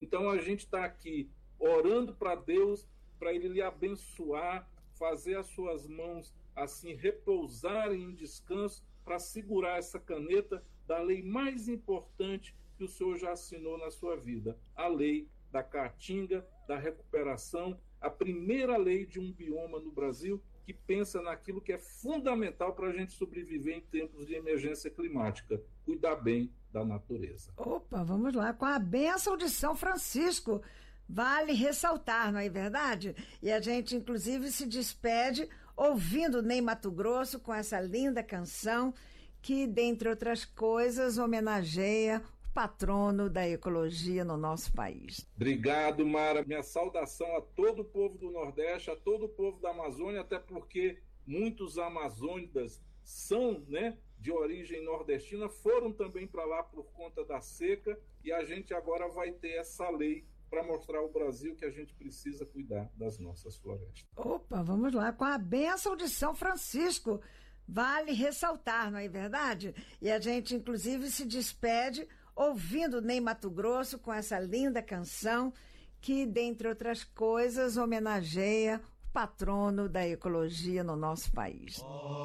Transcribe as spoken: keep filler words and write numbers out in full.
Então a gente está aqui orando para Deus, para Ele lhe abençoar, fazer as suas mãos assim repousarem em descanso, para segurar essa caneta da lei mais importante que o Senhor já assinou na sua vida, a lei da caatinga, da recuperação, a primeira lei de um bioma no Brasil que pensa naquilo que é fundamental para a gente sobreviver em tempos de emergência climática, cuidar bem da natureza. Opa, vamos lá, com a bênção de São Francisco. Vale ressaltar, não é verdade? E a gente, inclusive, se despede ouvindo Ney Matogrosso com essa linda canção que, dentre outras coisas, homenageia o patrono da ecologia no nosso país. Obrigado, Mara. Minha saudação a todo o povo do Nordeste, a todo o povo da Amazônia, até porque muitos amazônidas são, né, de origem nordestina, foram também para lá por conta da seca, e a gente agora vai ter essa lei para mostrar ao Brasil que a gente precisa cuidar das nossas florestas. Opa, vamos lá, com a bênção de São Francisco. Vale ressaltar, não é verdade? E a gente, inclusive, se despede ouvindo Ney Matogrosso com essa linda canção que, dentre outras coisas, homenageia o patrono da ecologia no nosso país.